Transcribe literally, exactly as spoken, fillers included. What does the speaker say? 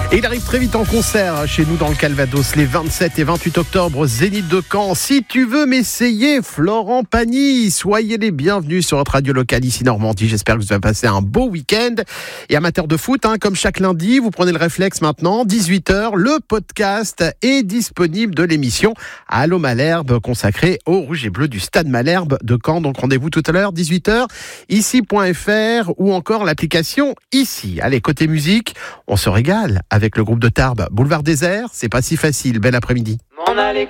Et il arrive très vite en concert chez nous dans le Calvados les vingt-sept et vingt-huit octobre au Zénith de Caen. Si tu veux m'essayer, Florent Pagny, soyez les bienvenus sur votre radio locale ici Normandie. J'espère que vous avez passé un beau week-end. Et amateur de foot, hein, comme chaque lundi, vous prenez le réflexe maintenant, dix-huit heures, le podcast est disponible de l'émission Allô Malherbe consacrée au rouge et bleu du Stade Malherbe de Caen. Donc rendez-vous tout à l'heure, dix-huit heures, ici point f r ou encore l'application ici. Allez, côté musique, on se régale avec le groupe de Tarbes, Boulevard Désert, c'est pas si facile. Bel après-midi. M'en aller